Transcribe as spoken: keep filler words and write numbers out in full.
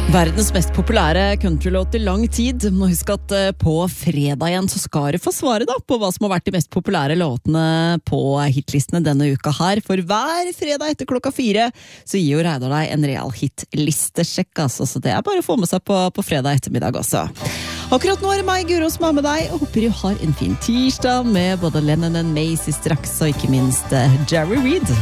Verdens mest populære countrylåt i lang tid. Må huske at på fredag igjen så skal du få svare da på hva som har vært de mest populære låtene på hitlistene denne uka her. For hver fredag etter klokka fire så gir jo Reidar deg en real hitlistesjekk, altså. Så det er bare å få med seg på, på fredag ettermiddag også. Akkurat nå er det meg, Guro, som er med deg, og håper du har en fin tirsdag med både Lennon and Macy straks, og ikke minst Jerry Reed.